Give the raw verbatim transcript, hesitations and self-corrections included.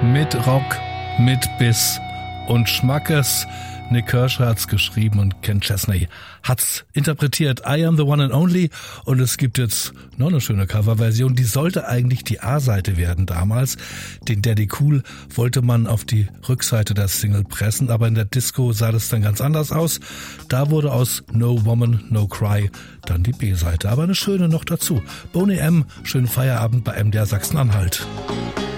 Mit Rock, mit Biss und Schmackes. Nick Kershaw hat's geschrieben und Ken Chesney hat's interpretiert. I am the one and only. Und es gibt jetzt noch eine schöne Coverversion. Die sollte eigentlich die A-Seite werden damals. Den Daddy Cool wollte man auf die Rückseite der Single pressen, aber in der Disco sah das dann ganz anders aus. Da wurde aus No Woman, No Cry dann die B-Seite. Aber eine schöne noch dazu. Boney M., schönen Feierabend bei M D R Sachsen-Anhalt.